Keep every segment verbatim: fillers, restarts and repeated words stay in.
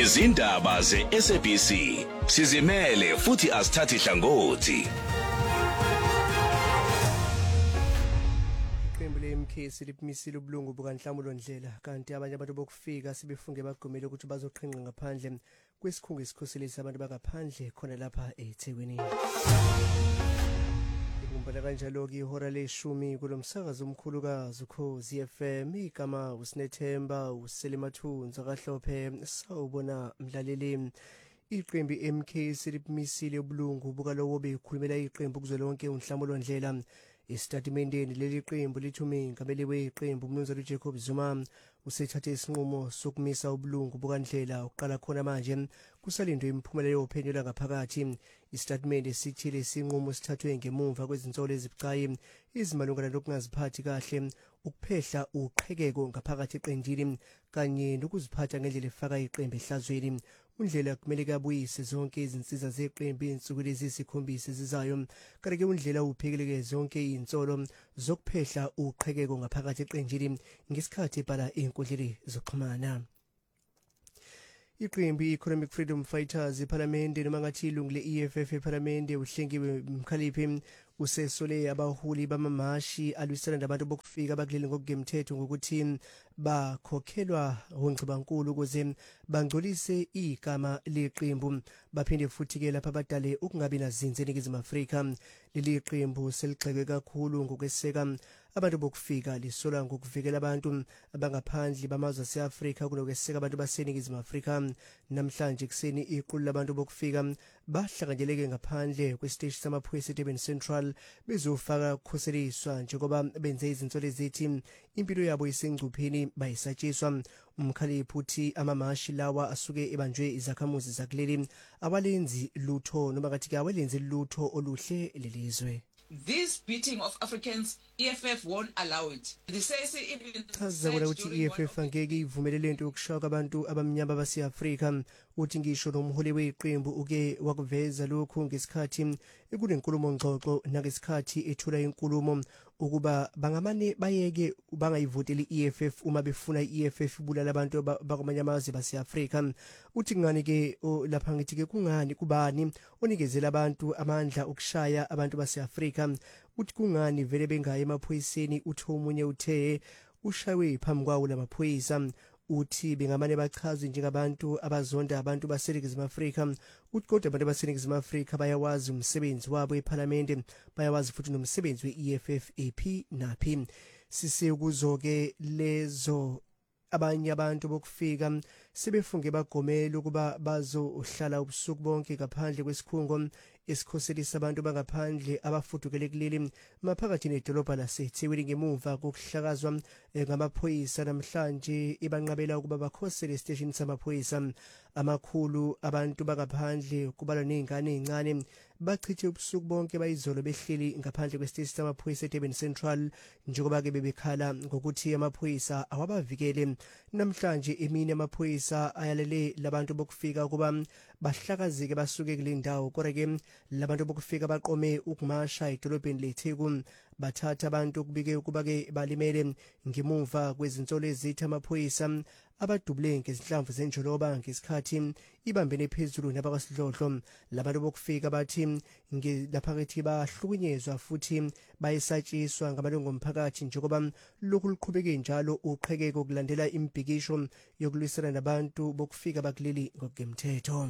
izindaba ze-S A B C sizimele futhi asithathi hlangothi. Iqembu le-M K silimisile ubulungu bukaNhlamulo Ndlela kanti abanye abantu bokufika sibefunge bagomela ukuthi bazoqhinqa ngaphandle kwesikhungo esikhoselisa abantu bangaphandle khona lapha eThekwini. Kumbala kanjalo-ke ihora leshumi kulomsakazo omkhulukazi uKhozi F M, igama uSinethemba uSelimathunza kaHlophe. Sawubona mlaleli. Iqembu M K silimisile ubulungu bukalowo bekhulumela iqembu kuzwelonke uNhlamulo Ndlela. Isitatimendeni leli qembu lithi umengameli weqembu uMnumzane uJacob Zuma usethathe isinqumo sokumisa ubulungu bukaNdlela uqala khona manje kusalindwe imphumela yophenyo langaphakathi. Isitatimende sithi lesinqumo sithathwe ngemuva kwezinsolo ezibucayi izimalungana nokungaziphathi kahle, ukuphehla uqhekeko ngaphakathi eqenjini kanye nokuziphatha ngendlela efaka iqembu ehlazweni. uNdlela kumele kabuyise zonke izinsiza zeqembu insuku lezi isikhombisa ezizayo, kanti-ke uNdlela uphekeleke zonke izinsolo zokuphehla uqhekeko ngaphakathi eqenjini ngesikhathi ebhala ezinkundleni zokuxhumana. Iqembu i-Economic Freedom Fighters ePhalamende noma ngathi ilungu le-E F F ePhalamende uHlengiwe Mkhaliphi usesole abaholi bamamashi alwisana nabantu bokufika abakuleli ngokungemthetho ngokuthi bakhokhelwa ongxibankulu ukuze bangcolise igama leqembu. Baphinde futhi-ke lapha badale ukungabi nazinze eNingizimu Afrika. Leli qembu seligxeke kakhulu ngokweseka abantu bokufika, lisola ngokuvikela abantu abangaphandle bamazwe ase-Afrika kunokweseka abantu baseNingizimu Afrika. Namhlanje kuseni iqulu labantu bokufika bahlanganeleke ngaphandle kwesiteshi samaphoyisa eDurban Central bezofaka ukukhoseliswa njengoba benze izinsolo ezithi impilo yabo isengcupheni bayisatshiswa. uMkhaliphi uthi amamashi lawa asuke ebanjwe izakhamuzi zakuleli awalenzi lutho noma ngathi-ke awalenzi lutho oluhle lelizwe. This beating of Africans, E F F won't allow it. The C C even Chazakona ukuthi E F F angeke ivumele lento yokushaka abantu abamnyama base-Afrika. Uthi ngisho nomholi weqembu uke wakuveza lokhu ngesikhathi ekunenkulumo ngxoxo nangesikhathi ethula inkulumo ukuba bangamane bayeke bangayivoteli E F F uma befuna i-E F F ibulala abantu bakwamanye amazwe base-Afrika. Uthi ngani-ke lapha ngithi-ke kungani kubani onikezela abantu amandla okushaya abantu base-Afrika. Uthi kungani vele bengaye emaphoyiseni, uthi omunye uthe ushaywe phambi kwawo lamaphoyisa. Uthi bengamane bachazwe njengabantu abazonda abantu baseNingizimu Afrika. Uthi kodwa abantu baseNingizimu Afrika bayawazi umsebenzi wabo ePhalamende, bayawazi futhi nomsebenzi we-E F F ephi naphi. Sise kuzo-ke lezo abanye abantu bokufika sebefunge bagomela ukuba bazohlala ubusuku bonke ngaphandle kwesikhungo esikhoselisa abantu bangaphandle abafudukele kuleli maphakathi nedolobha laseThekwini ngemuva kokuhlakazwa ngamaphoyisa. Namhlanje ibanqabela ukuba bakhosele esiteshini samaphoyisa amakhulu. Abantu bangaphandle kubalwa nezingane ezincane bachithe ubusuku bonke bayizolo behleli ngaphandle kwesiteshi samaphoyisa eDurban Central njengoba-ke bebekhala ngokuthi amaphoyisa awabavikele. Namhlanje emini amaphoyisa ayalele labantu bokufika ukuba bahlakazeke basuke kule ndawo, kodwa-ke labantu bokufika baqome ukumasha edolobheni leTheku bathatha abantu ukubike ukuba-ke balimele ngemuva kwezinsolo ezithi amaphoyisa abadubule ngezinhlamvu zenjoloba ngesikhathi ibambene phezulu nabakwasidlodlo. Labantu bokufika bathi laphakithi bahlukunyezwa futhi bayesatshiswa ngamalungu omphakathi njengoba lokhu luqhubeke njalo uqhekeko kulandela imbhikisho yokulwisana nabantu bokufika bakuleli ngokungemthetho.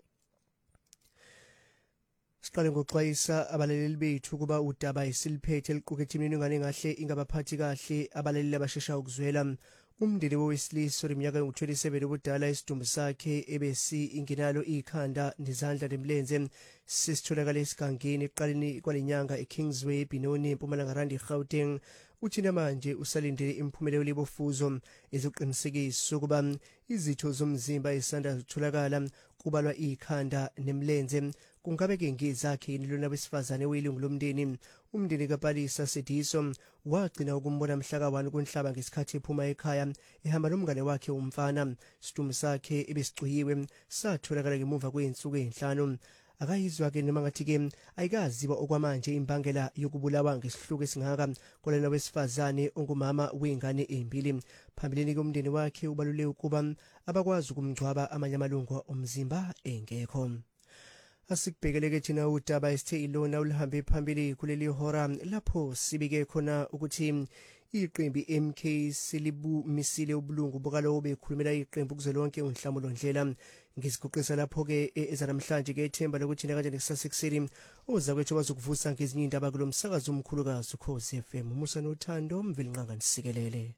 Siqale ngokuxwayisa abalaleli bethu ukuba udaba isiliphethe eliqukethe imininingwane engahle ingabaphathi kahle abalaleli abashesha ukuzwela. Umndeni wesilisa iminyaka engu-twenty-seven ubudala isidumbu sakhe ebesi ingenalo ikhanda nezandla nemlenze sisitholakala esigangeni ekuqaleni kwalenyanga eKingsway eBinoni eMpumalanga Randi Gauteng. Uthina manje usalindele imphumela yolibofuzo ezoqinisekisa ukuba izitho zomzimba esanda zitholakala kubalwa ikhanda nemlenze kungabe-ke ngezakhe yini lona wesifazane welungu lomndeni. Umndeni kaPalisa Sediso wagcina ukumbona mhla ka-one kuNhlaba ngesikhathi ephuma ekhaya ehamba nomngane wakhe umfana. Sidumbu sakhe ebesicwiyiwe satholakala ngemuva kwey'nsuku ey'nhlanu. akayizwa ke noma ngathi ke ayikaziwa okwamanje imbangela yokubulawa ngesihluku esingaka kolena wesifazane ongumama wengane ezimbili. Phambilini komndeni wakhe ubalule ukuba abakwazi ukumgcwaba amanye amalungu omzimba engekho. Asikubhekeleke thina udaba esithe ilona ulihambe phambili kuleli hora lapho sibike khona ukuthi iqembu M K selibu misile ubulungu bokalo bekhulumela iqembu kuzolonke unhlamulo ndlela ngiziguqisa lapho ke ezanamhlanje ke ethemba lokuthi kanjani kusasekuseni oza kwethu bazokuvusa ngezinye indaba kulomsakazo omkhulukazi uKhosi F M. Musa nothando mvelinqanga nisikelele.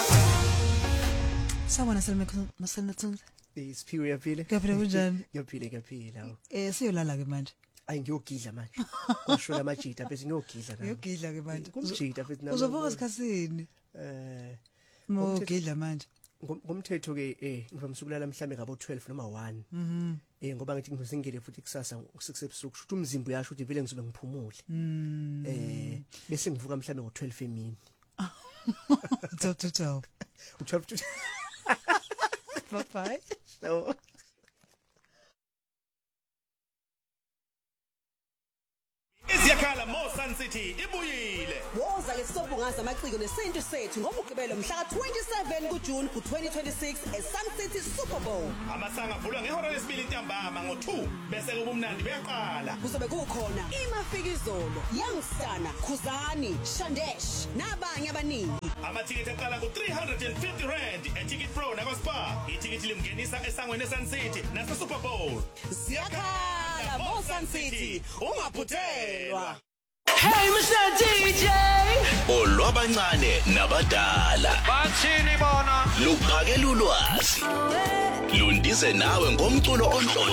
Sawona selmekhona Isiphiwe yaphile. Kaphela kunjani? Yaphile kaphela. Eh siyolala ke manje. Ayi ngiyogidla manje. Kwashola amajita bese ngiyogidla la. Ngiyogidla ke manje. Kumjita bese na. Uzovuka sikhatsini. Eh ngogidla manje. Ngomthetho ke eh ngivamisa ukulala mhlambe ngabo twelve noma one. Mhm. Eh ngoba ngithi ngizingile futhi kusasa sekusebusuku kusho umzimba uyasho ukuthi vele ngizobe ngiphumule. Mhm. Eh bese ngivuka mhlambe ngo twelve emini. twelve to twelve. twelve to Bye bye. No. Iziyakhala Mo Sun City ibuyile. Woza lesobungaza amaciko nesintu sethu ngomgqibelo mhla ka twenty-seven kuJune ku twenty twenty-six eSun City Super Bowl. Amasanga avulwa ngehora lesibili ntambama ngo two bese kube umnandi beyaqala. Kuzobe kukhona imafikizolo, Youngsana, Khuzani, Shandesh nabanye abaningi. Amathiketi aqala ku three hundred fifty rand eTicket Pro na Spa. Itikiti limngenisa esangweni eSun City nase Super Bowl. Siyakhala Mo Sun City, ungaphutelwa. Hey Mister D J Olwabancane nabadala bathini bona luqhakelulwazi lundize nawe ngomculo onhlobo